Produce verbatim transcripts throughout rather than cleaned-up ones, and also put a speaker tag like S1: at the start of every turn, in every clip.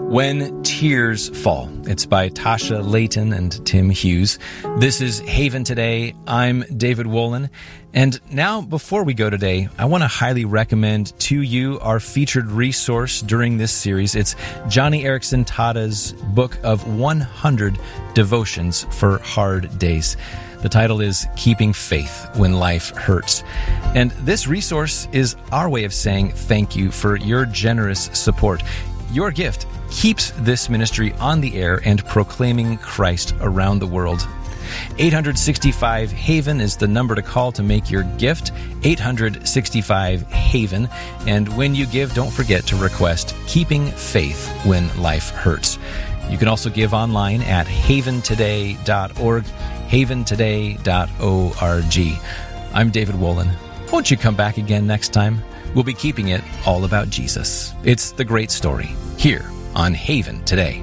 S1: When Tears Fall. It's by Tasha Layton and Tim Hughes. This is Haven Today. I'm David Wolin. And now, before we go today, I want to highly recommend to you our featured resource during this series. It's Johnny Erickson Tada's book of one hundred devotions for hard days. The title is Keeping Faith When Life Hurts. And this resource is our way of saying thank you for your generous support. Your gift keeps this ministry on the air and proclaiming Christ around the world. eight sixty-five Haven is the number to call to make your gift, eight sixty-five Haven. And when you give, don't forget to request Keeping Faith When Life Hurts. You can also give online at haven today dot org, haven today dot org. I'm David Wolin. Won't you come back again next time? We'll be keeping it all about Jesus. It's the great story here on Haven Today.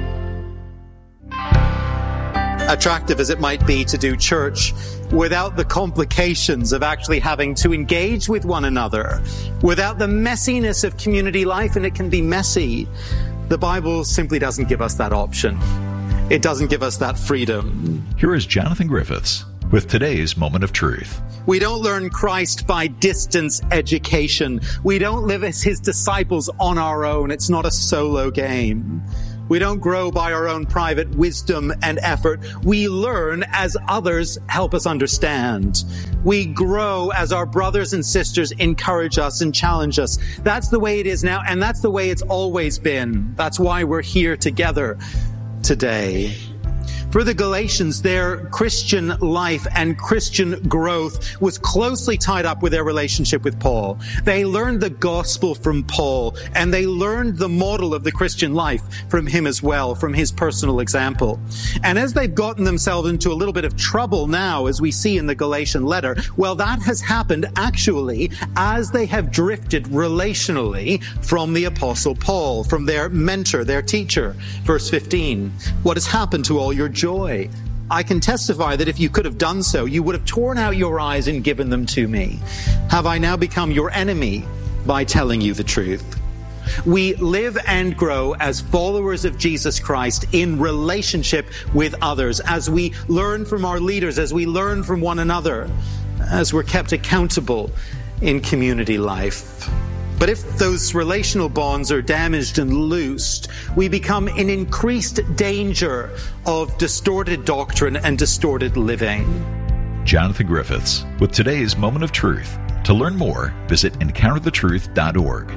S2: Attractive as it might be to do church without the complications of actually having to engage with one another, without the messiness of community life, and it can be messy, the Bible simply doesn't give us that option. It doesn't give us that freedom.
S3: Here is Jonathan Griffiths with today's Moment of Truth.
S2: We don't learn Christ by distance education. We don't live as his disciples on our own. It's not a solo game. We don't grow by our own private wisdom and effort. We learn as others help us understand. We grow as our brothers and sisters encourage us and challenge us. That's the way it is now, and that's the way it's always been. That's why we're here together today. For the Galatians, their Christian life and Christian growth was closely tied up with their relationship with Paul. They learned the gospel from Paul, and they learned the model of the Christian life from him as well, from his personal example. And as they've gotten themselves into a little bit of trouble now, as we see in the Galatian letter, well, that has happened actually as they have drifted relationally from the Apostle Paul, from their mentor, their teacher. Verse fifteen, what has happened to all your joy? Joy. I can testify that if you could have done so, you would have torn out your eyes and given them to me. Have I now become your enemy by telling you the truth? We live and grow as followers of Jesus Christ in relationship with others, as we learn from our leaders, as we learn from one another, as we're kept accountable in community life. But if those relational bonds are damaged and loosed, we become in increased danger of distorted doctrine and distorted living.
S3: Jonathan Griffiths with today's Moment of Truth. To learn more, visit encounter the truth dot org.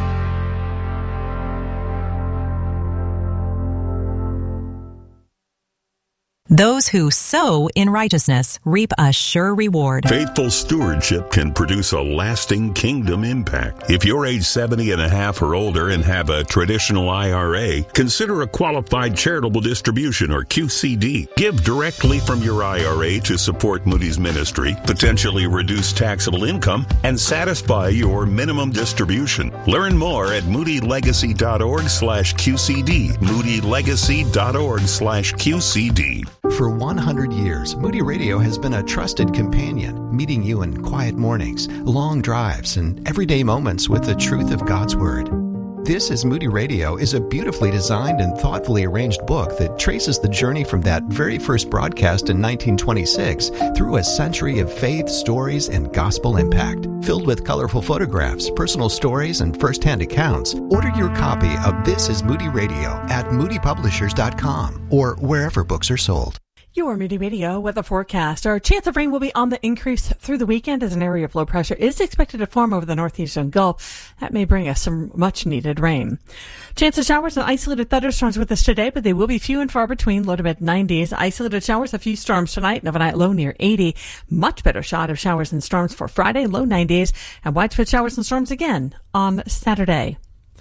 S4: Those who sow in righteousness reap a sure reward.
S5: Faithful stewardship can produce a lasting kingdom impact. If you're age seventy and a half or older and have a traditional I R A, consider a qualified charitable distribution or Q C D. Give directly from your I R A to support Moody's ministry, potentially reduce taxable income, and satisfy your minimum distribution. Learn more at moody legacy dot org slash Q C D. moody legacy dot org slash Q C D.
S6: For one hundred years, Moody Radio has been a trusted companion, meeting you in quiet mornings, long drives, and everyday moments with the truth of God's Word. This is Moody Radio is a beautifully designed and thoughtfully arranged book that traces the journey from that very first broadcast in nineteen twenty-six through a century of faith, stories, and gospel impact. Filled with colorful photographs, personal stories, and first-hand accounts, order your copy of This is Moody Radio at moody publishers dot com or wherever books are sold.
S7: Your Moody Radio weather forecast. Our chance of rain will be on the increase through the weekend as an area of low pressure is expected to form over the northeastern Gulf. That may bring us some much-needed rain. Chance of showers and isolated thunderstorms with us today, but they will be few and far between, low to mid nineties. Isolated showers, a few storms tonight, and overnight low near eighty. Much better shot of showers and storms for Friday, low nineties, and widespread showers and storms again on Saturday.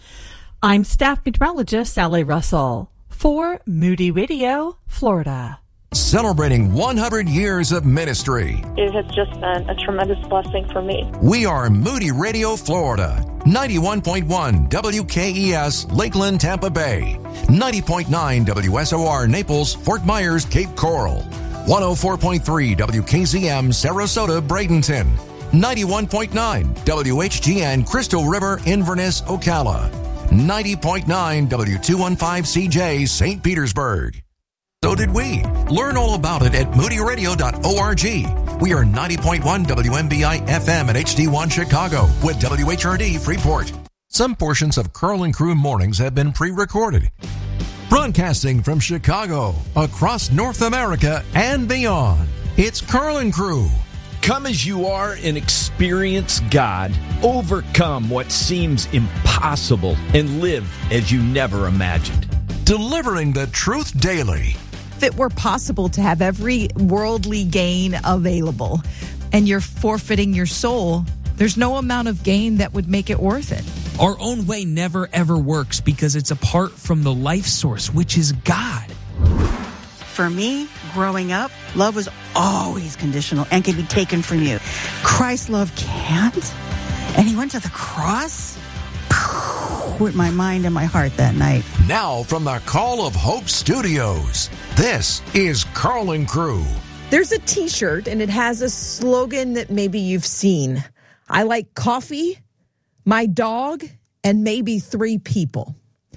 S7: I'm staff meteorologist Sally Russell for Moody Radio, Florida.
S8: Celebrating one hundred years of ministry.
S9: It has just been a tremendous blessing for me.
S8: We are Moody Radio, Florida. ninety-one point one W K E S, Lakeland, Tampa Bay. ninety point nine W S O R, Naples, Fort Myers, Cape Coral. one oh four point three W K Z M, Sarasota, Bradenton. ninety-one point nine W H G N, Crystal River, Inverness, Ocala. ninety point nine W two fifteen C J, Saint Petersburg. So did we. Learn all about it at moody radio dot org. We are ninety point one W M B I F M at H D one Chicago with W H R D Freeport. Some portions of Carl and Crew Mornings have been pre-recorded. Broadcasting from Chicago, across North America and beyond, it's Carl and Crew.
S10: Come as you are and experience God. Overcome what seems impossible and live as you never imagined.
S8: Delivering the truth daily.
S11: If it were possible to have every worldly gain available and you're forfeiting your soul, there's no amount of gain that would make it worth it.
S12: Our own way never ever works because it's apart from the life source, which is God.
S13: For me, growing up, love was always conditional and can be taken from you. Christ's love can't. And he went to the cross with my mind and my heart that night.
S8: Now from the Call of Hope Studios, this is Carl and Crew.
S14: There's a t-shirt and it has a slogan that maybe you've seen. I like coffee, my dog, and maybe three people.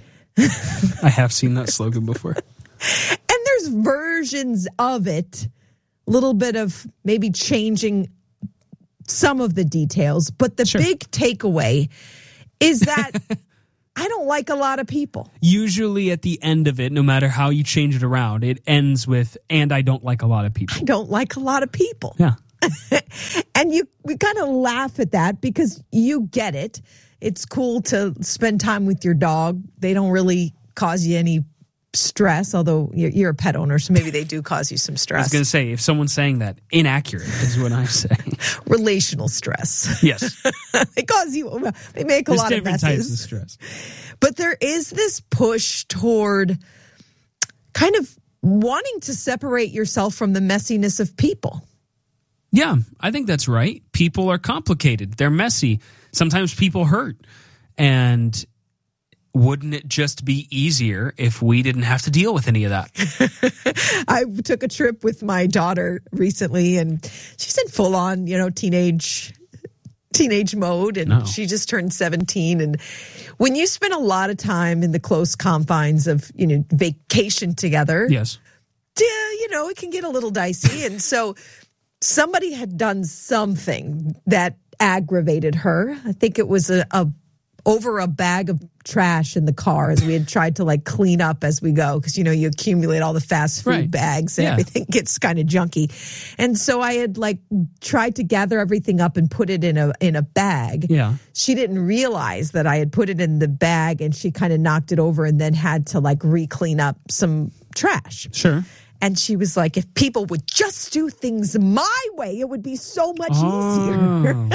S12: I have seen that slogan before.
S14: And there's versions of it, a little bit of maybe changing some of the details. But the sure. big takeaway is that I don't like a lot of people.
S12: Usually at the end of it, no matter how you change it around, it ends with, and I don't like a lot of people.
S14: I don't like a lot of people.
S12: Yeah.
S14: And you we kind of laugh at that because you get it. It's cool to spend time with your dog. They don't really cause you any stress, although you're, you're a pet owner, so maybe they do cause you some stress.
S12: I was going to say, if someone's saying that, inaccurate is what I'm saying.
S14: Relational stress.
S12: Yes.
S14: They cause you, they make a
S12: There's
S14: lot of messes.
S12: different types of stress.
S14: But there is this push toward kind of wanting to separate yourself from the messiness of people.
S12: Yeah, I think that's right. People are complicated. They're messy. Sometimes people hurt. And wouldn't it just be easier if we didn't have to deal with any of that?
S14: I took a trip with my daughter recently, and she's in full on, you know, teenage teenage mode, and no. she just turned seventeen. And when you spend a lot of time in the close confines of, you know, vacation together,
S12: yes,
S14: you know, it can get a little dicey. And so somebody had done something that aggravated her. I think it was a, a over a bag of trash in the car as we had tried to like clean up as we go. Because, you know, you accumulate all the fast food
S12: right.
S14: bags and
S12: yeah.
S14: everything gets kind of junky. And so I had like tried to gather everything up and put it in a in a bag.
S12: Yeah.
S14: She didn't realize that I had put it in the bag, and she kind of knocked it over and then had to like re-clean up some trash.
S12: Sure.
S14: And she was like, if people would just do things my way, it would be so much
S12: oh.
S14: easier.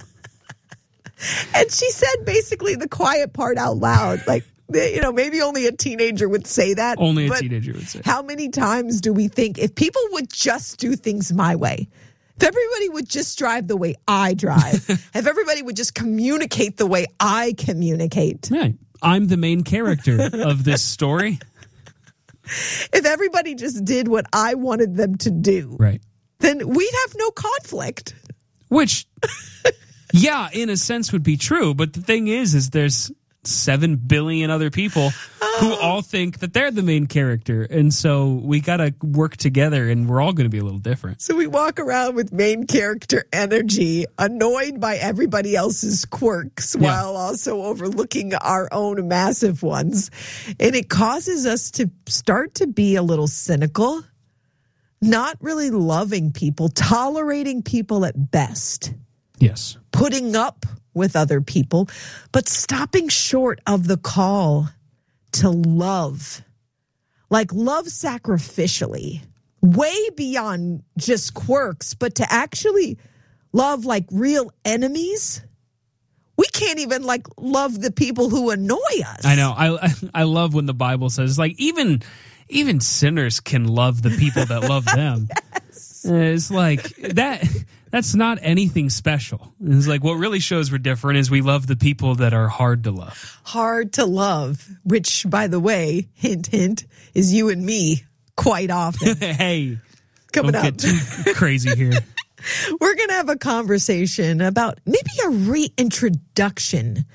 S14: And she said basically the quiet part out loud. Like, you know, maybe only a teenager would say that.
S12: Only a teenager would say.
S14: How many times do we think if people would just do things my way, if everybody would just drive the way I drive, if everybody would just communicate the way I communicate.
S12: Right. I'm the main character of this story.
S14: If everybody just did what I wanted them to do,
S12: right,
S14: then we'd have no conflict.
S12: Which, yeah, in a sense would be true. But the thing is, is there's seven billion other people who all think that they're the main character. And so we got to work together, and we're all going to be a little different.
S14: So we walk around with main character energy, annoyed by everybody else's quirks, yeah. while also overlooking our own massive ones. And it causes us to start to be a little cynical, not really loving people, tolerating people at best.
S12: Yes.
S14: Putting up with other people, but stopping short of the call to love. Like love sacrificially, way beyond just quirks, but to actually love like real enemies. We can't even like love the people who annoy us.
S12: I know. I I love when the Bible says like even even sinners can love the people that love them.
S14: Yes.
S12: It's like that. That's not anything special. It's like what really shows we're different is we love the people that are hard to love.
S14: Hard to love, which, by the way, hint, hint, is you and me quite often.
S12: Hey,
S14: coming
S12: don't
S14: up.
S12: Get too crazy here.
S14: We're going to have a conversation about maybe a reintroduction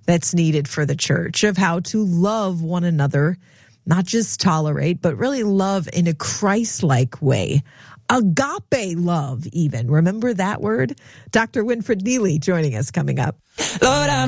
S14: that's needed for the church of how to love one another, not just tolerate, but really love in a Christ-like way. Agape love, even. Remember that word? Doctor Winfred Neely joining us coming up.
S15: Lord, I'm